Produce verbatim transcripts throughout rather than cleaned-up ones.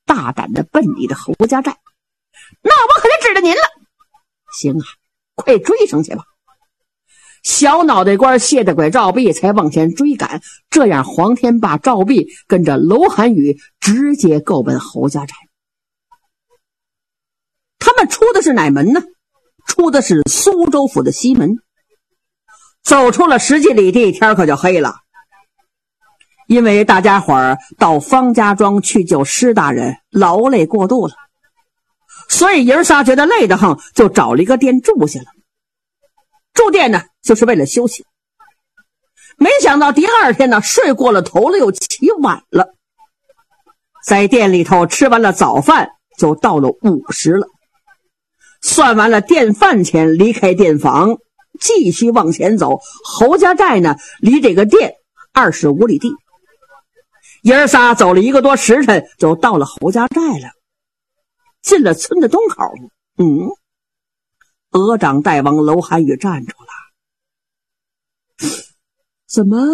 大胆的奔你的侯家寨。那我可就指着您了。行啊，快追上去吧。小脑袋瓜谢得鬼赵壁才往前追赶，这样黄天霸、赵壁跟着楼寒雨直接够奔侯家寨。他们出的是哪门呢？出的是苏州府的西门。走出了十几里地，天可就黑了。因为大家伙儿到方家庄去救施大人，劳累过度了，所以爷儿仨觉得累得慌，就找了一个店住下了。住店呢，就是为了休息。没想到第二天呢，睡过了头了，又起晚了。在店里头吃完了早饭，就到了午时了。算完了店饭钱，离开店房，继续往前走。侯家寨呢，离这个店二十五里地。爷儿仨走了一个多时辰，就到了侯家寨了。进了村的东口，嗯，额长大王楼寒雨站住了。怎么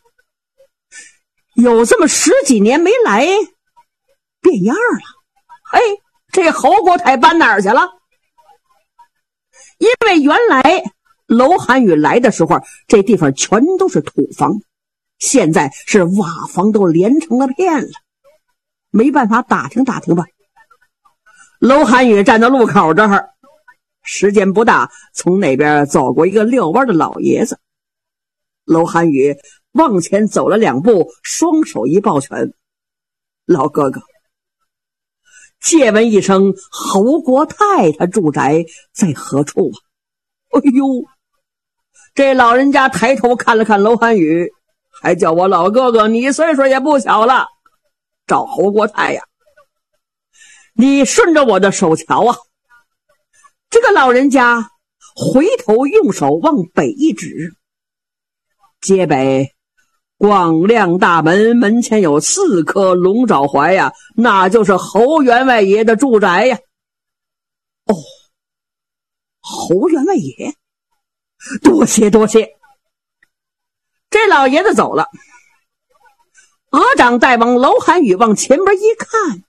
有这么十几年没来，变样了？嘿，这侯国泰搬哪儿去了？因为原来楼寒雨来的时候，这地方全都是土房，现在是瓦房都连成了片了。没办法，打听打听吧。楼寒雨站到路口这儿，时间不大，从那边走过一个遛弯的老爷子。楼寒雨往前走了两步，双手一抱拳：老哥哥，借问一声，侯国泰他住宅在何处啊？哎呦，这老人家抬头看了看楼寒雨，还叫我老哥哥，你岁数也不小了，找侯国泰呀。你顺着我的手瞧啊。这个老人家回头用手往北一指，街北广亮大门，门前有四棵龙爪槐呀，那就是侯员外爷的住宅呀。哦，侯员外爷，多谢多谢。这老爷子走了，额长大王楼寒雨往前边一看，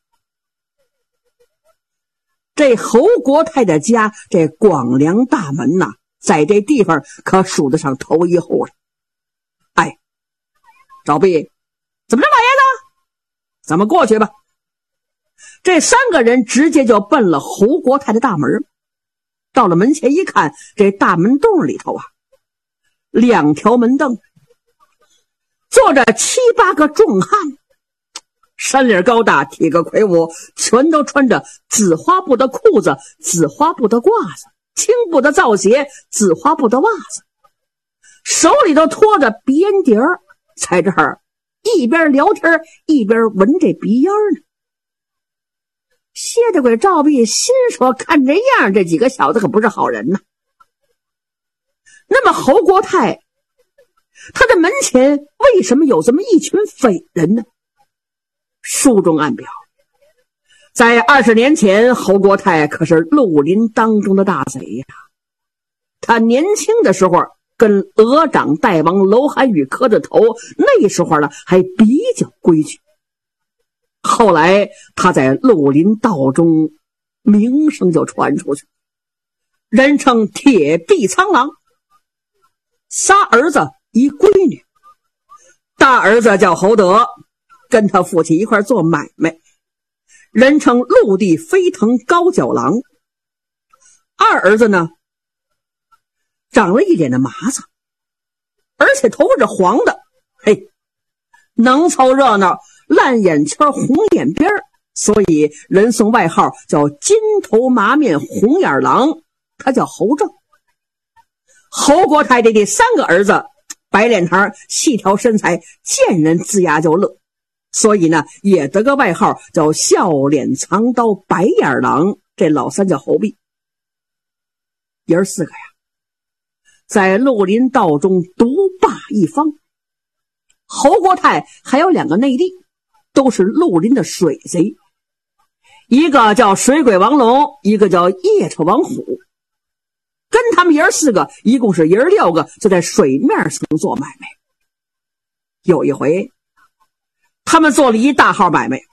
这侯国泰的家，这广梁大门呐、啊，在这地方可数得上头一户了。哎，赵壁，怎么着，老爷子？咱们过去吧。这三个人直接就奔了侯国泰的大门。到了门前一看，这大门洞里头啊，两条门凳，坐着七八个壮汉，山领高大，体格魁梧，全都穿着紫花布的裤子、紫花布的褂子、青布的皂鞋、紫花布的袜子，手里头拖着鼻烟碟儿，在这儿一边聊天一边闻这鼻烟呢。谢得鬼赵壁心说，看这样，这几个小子可不是好人呐。那么侯国泰他的门前为什么有这么一群匪人呢？书中暗表，在二十年前，侯国泰可是绿林当中的大贼呀。他年轻的时候跟额长大王楼寒雨磕着头，那时候呢还比较规矩。后来他在绿林道中名声就传出去，人称铁臂苍狼。仨儿子一闺女，大儿子叫侯德，跟他父亲一块做买卖，人称陆地飞腾高脚狼。二儿子呢，长了一脸的麻子，而且头发是黄的，嘿，能凑热闹，烂眼圈红眼边，所以人送外号叫金头麻面红眼狼，他叫侯正。侯国泰的第三个儿子白脸膛细条身材，见人呲牙就乐，所以呢也得个外号叫笑脸藏刀白眼狼，这老三叫侯壁。爷儿四个呀，在绿林道中独霸一方。侯国泰还有两个内弟，都是绿林的水贼，一个叫水鬼王龙，一个叫夜叉王虎。跟他们爷儿四个一共是爷儿六个，就在水面上做买卖。有一回他们做了一大号买卖，